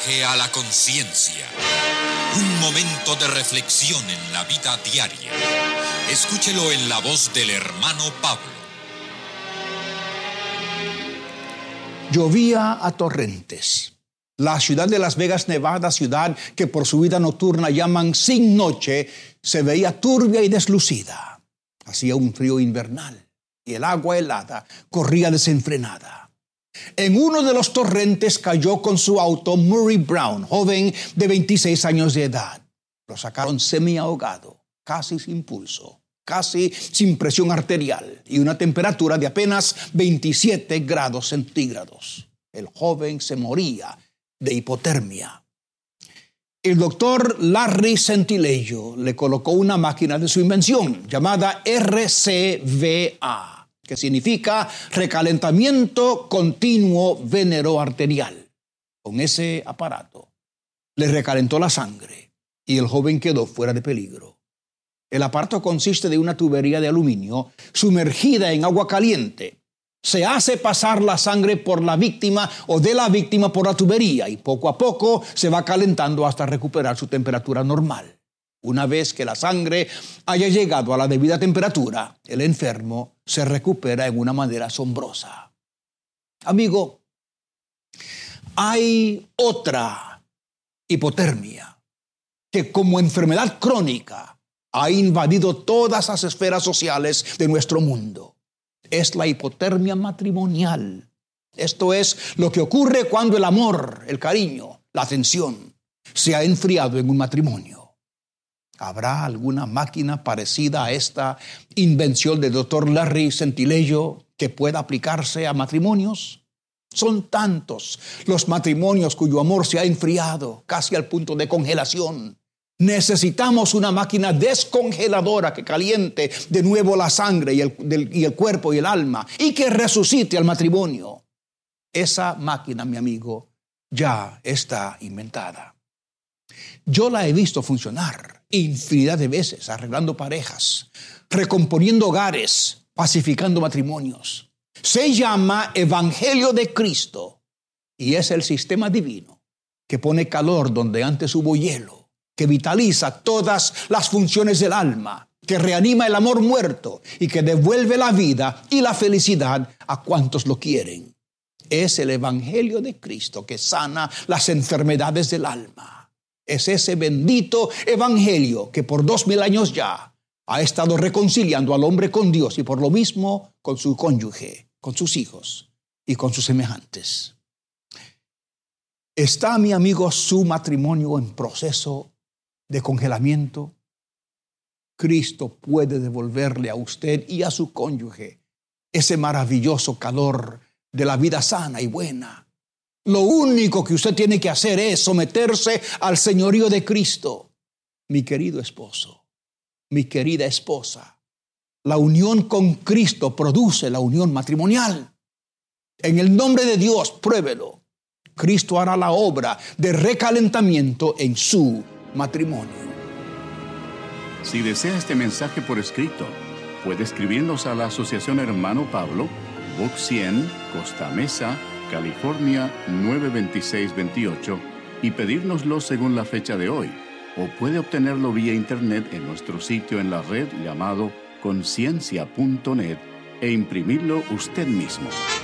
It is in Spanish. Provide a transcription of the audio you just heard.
viaje a la conciencia. Un momento de reflexión en la vida diaria. Escúchelo en la voz del hermano Pablo. Llovía a torrentes. La ciudad de Las Vegas, Nevada, ciudad que por su vida nocturna llaman sin noche, se veía turbia y deslucida. Hacía un frío invernal y el agua helada corría desenfrenada. En uno de los torrentes cayó con su auto Murray Brown, joven de 26 años de edad. Lo sacaron semi-ahogado, casi sin pulso, casi sin presión arterial y una temperatura de apenas 27 grados centígrados. El joven se moría de hipotermia. El doctor Larry Sentileyo le colocó una máquina de su invención llamada RCVA, que significa recalentamiento continuo veno-arterial. Con ese aparato le recalentó la sangre y el joven quedó fuera de peligro. El aparato consiste de una tubería de aluminio sumergida en agua caliente. Se hace pasar la sangre por la víctima o de la víctima por la tubería y poco a poco se va calentando hasta recuperar su temperatura normal. Una vez que la sangre haya llegado a la debida temperatura, el enfermo se recupera en una manera asombrosa. Amigo, hay otra hipotermia que como enfermedad crónica ha invadido todas las esferas sociales de nuestro mundo. Es la hipotermia matrimonial. Esto es lo que ocurre cuando el amor, el cariño, la atención se ha enfriado en un matrimonio. ¿Habrá alguna máquina parecida a esta invención del doctor Larry Sentileyo que pueda aplicarse a matrimonios? Son tantos los matrimonios cuyo amor se ha enfriado casi al punto de congelación. Necesitamos una máquina descongeladora que caliente de nuevo la sangre y el cuerpo y el alma y que resucite al matrimonio. Esa máquina, mi amigo, ya está inventada. Yo la he visto funcionar infinidad de veces, arreglando parejas, recomponiendo hogares, pacificando matrimonios. Se llama Evangelio de Cristo y es el sistema divino que pone calor donde antes hubo hielo, que vitaliza todas las funciones del alma, que reanima el amor muerto y que devuelve la vida y la felicidad a cuantos lo quieren. Es el Evangelio de Cristo que sana las enfermedades del alma. Es ese bendito Evangelio que por 2000 años ya ha estado reconciliando al hombre con Dios y por lo mismo con su cónyuge, con sus hijos y con sus semejantes. ¿Está, mi amigo, su matrimonio en proceso de congelamiento? Cristo puede devolverle a usted y a su cónyuge ese maravilloso calor de la vida sana y buena. Lo único que usted tiene que hacer es someterse al señorío de Cristo. Mi querido esposo, mi querida esposa, la unión con Cristo produce la unión matrimonial. En el nombre de Dios, pruébelo. Cristo hará la obra de recalentamiento en su matrimonio. Si desea este mensaje por escrito, puede escribirnos a la Asociación Hermano Pablo, Box 100, Costa Mesa, California 92628 y pedírnoslo según la fecha de hoy, o puede obtenerlo vía internet en nuestro sitio en la red llamado conciencia.net e imprimirlo usted mismo.